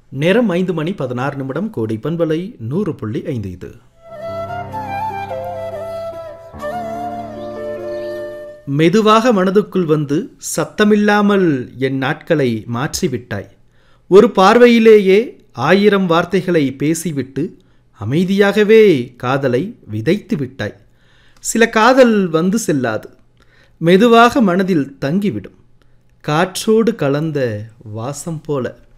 நேரம் 5:16 கோடை பண்பலை 100.5. இது மெதுவாக மனதுக்குள் வந்து சத்தமில்லாமல் என் நாட்களை மாற்றிவிட்டாய். ஒரு பார்வையிலேயே 1000 வார்த்தைகளை பேசிவிட்டு அமைதியாகவே காதலை விதைத்து விட்டாய். சில காதல் வந்து செல்லாது, மெதுவாக மனதில் தங்கிவிடும், காற்றோடு கலந்த வாசம் போல.